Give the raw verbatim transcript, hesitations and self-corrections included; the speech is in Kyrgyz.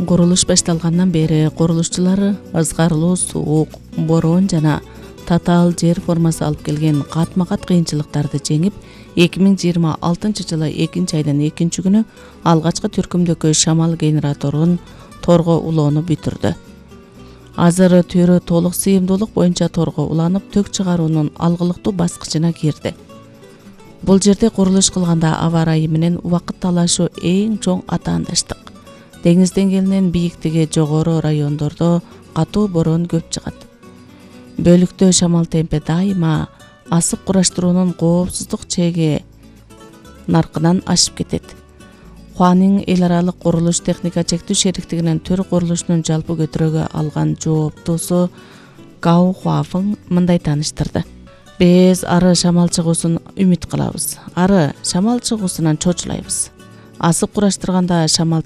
Курулуш башталгандан бери курулушчулар ызгарлуу суук, бороон жана татаал жер формасы алып келген катма-кат кыйынчылыктарды жеңип, эки миң жыйырма алтынчы жылы экинчи айдын экинчи күнү алгачкы түркүмдөгү шамал генераторун торго улоону бүтүрдү. Азыр төрө толук сыйымдуулук боюнча торго уланып, тök чыгаруунун алгылыктуу баскычына кирди. Бул жерде курулуш кылганда аба ырайы менен убакыт талашуу эң чоң атаандаштык. Деңиз деңгээлинен бийиктиги жогору райондордо катуу бороон көп жыгат. Бөлүктө шамал темпи дайыма асып кураштыруунун коопсуздук чеги наркынан ашып кетет. Хуанин эл аралык курулуш техника чектүү шериктигинин төр курулушунун жалпы көтөрөгө алган жооптуусу Гау Хуафың мындай тааныштырды. Биз ары шамал чыгуусун үмүт кылабыз. Ары шамал чыгуусунан чочулайбыз. Асып кураштырганда шамал